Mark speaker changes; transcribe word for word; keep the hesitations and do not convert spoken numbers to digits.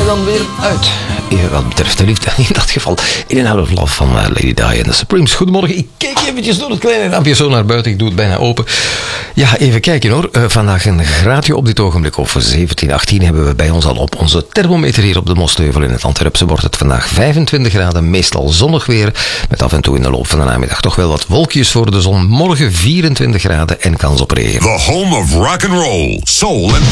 Speaker 1: dan weer uit. Even wat betreft de liefde, in dat geval In and Out of Love van uh, Lady Di en de Supremes. Goedemorgen, ik kijk eventjes door het kleine raampje zo naar buiten. Ik doe het bijna open. Ja, even kijken hoor. Uh, vandaag een graadje op dit ogenblik. Of zeventien, achttien hebben we bij ons al op onze thermometer hier op de Mosteuvel in het Antwerpse. Wordt het vandaag vijfentwintig graden, meestal zonnig weer. Met af en toe in de loop van de namiddag toch wel wat wolkjes voor de zon. Morgen vierentwintig graden en kans op regen.
Speaker 2: The home of rock and roll, soul and